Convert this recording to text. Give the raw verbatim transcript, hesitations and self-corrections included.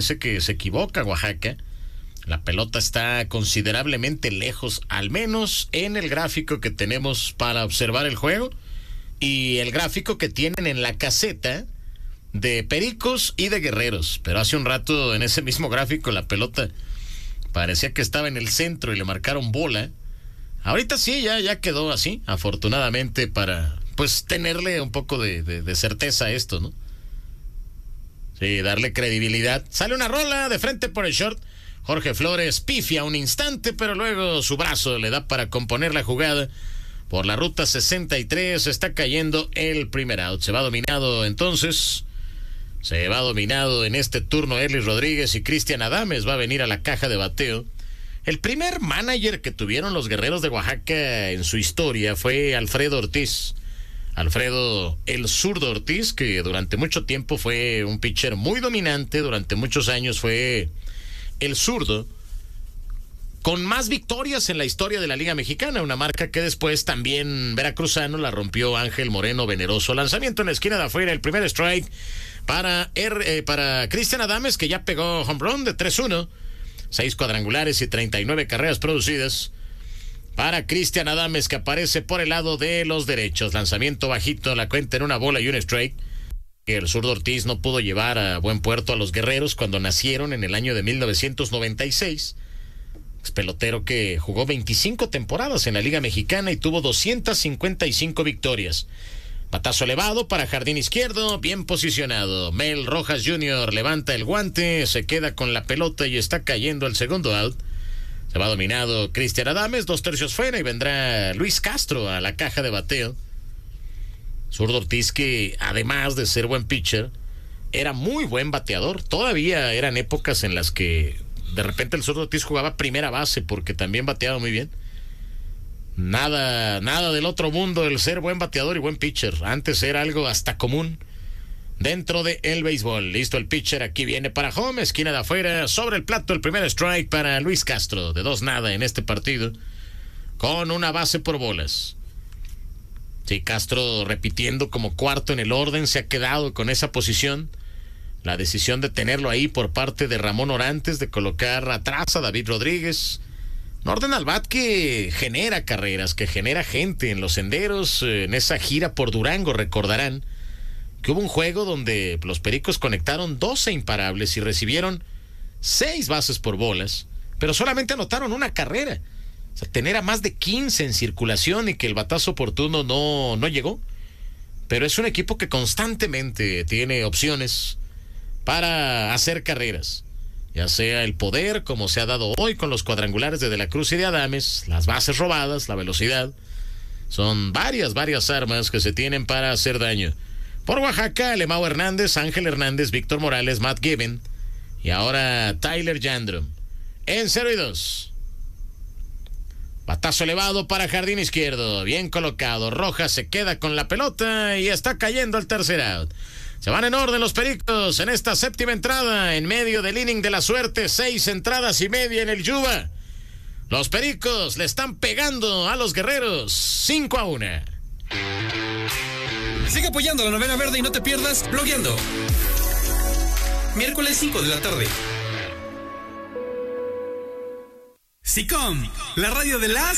parece que se equivoca Oaxaca. La pelota está considerablemente lejos, al menos en el gráfico que tenemos para observar el juego y el gráfico que tienen en la caseta de Pericos y de Guerreros. Pero hace un rato en ese mismo gráfico la pelota parecía que estaba en el centro y le marcaron bola. Ahorita sí, ya, ya quedó así, afortunadamente, para pues tenerle un poco de, de, de certeza a esto, ¿no? Sí, darle credibilidad. Sale una rola de frente por el short. Jorge Flores pifia un instante, pero luego su brazo le da para componer la jugada. Por la ruta sesenta y tres está cayendo el primer out. Se va dominado entonces. Se va dominado en este turno Erlis Rodríguez y Cristian Adames va a venir a la caja de bateo. El primer manager que tuvieron los Guerreros de Oaxaca en su historia fue Alfredo Ortiz. Alfredo el zurdo Ortiz, que durante mucho tiempo fue un pitcher muy dominante, durante muchos años fue el zurdo con más victorias en la historia de la Liga Mexicana, una marca que después también veracruzano la rompió Ángel Moreno Veneroso. Lanzamiento en la esquina de afuera, el primer strike para, er, eh, para Cristian Adames, que ya pegó home run de tres uno, seis cuadrangulares y treinta y nueve carreras producidas para Cristian Adames, que aparece por el lado de los derechos. Lanzamiento bajito, la cuenta en una bola y un strike. El zurdo Ortiz no pudo llevar a buen puerto a los Guerreros cuando nacieron en el año de mil novecientos noventa y seis. Es pelotero que jugó veinticinco temporadas en la Liga Mexicana y tuvo doscientas cincuenta y cinco victorias. Batazo elevado para jardín izquierdo, bien posicionado. Mel Rojas junior levanta el guante, se queda con la pelota y está cayendo el segundo out. Se va dominado Cristian Adames, dos tercios fuera, y vendrá Luis Castro a la caja de bateo. Zurdo Ortiz, que además de ser buen pitcher, era muy buen bateador. Todavía eran épocas en las que de repente el zurdo Ortiz jugaba primera base porque también bateaba muy bien. Nada, nada del otro mundo el ser buen bateador y buen pitcher. Antes era algo hasta común dentro del béisbol. Listo el pitcher, aquí viene para home, esquina de afuera, sobre el plato el primer strike para Luis Castro, de dos nada en este partido, con una base por bolas. Sí, Castro repitiendo como cuarto en el orden, se ha quedado con esa posición. La decisión de tenerlo ahí por parte de Ramón Orantes, de colocar atrás a David Rodríguez. Un orden al bat que genera carreras, que genera gente en los senderos. En esa gira por Durango recordarán que hubo un juego donde los Pericos conectaron doce imparables y recibieron seis bases por bolas, pero solamente anotaron una carrera. O sea, tener a más de quince en circulación y que el batazo oportuno no, no llegó. Pero es un equipo que constantemente tiene opciones para hacer carreras. Ya sea el poder, como se ha dado hoy con los cuadrangulares de De la Cruz y de Adames, las bases robadas, la velocidad. Son varias, varias armas que se tienen para hacer daño. Por Oaxaca, Lemao Hernández, Ángel Hernández, Víctor Morales, Matt Given y ahora Tyler Jandrom. En cero y dos. Batazo elevado para jardín izquierdo, bien colocado. Rojas se queda con la pelota y está cayendo el tercer out. Se van en orden los Pericos en esta séptima entrada, en medio del inning de la suerte, seis entradas y media en el Yuba. Los Pericos le están pegando a los Guerreros, cinco a uno. Sigue apoyando la Novena Verde y no te pierdas Blogueando. Miércoles cinco de la tarde. SICOM, la radio de las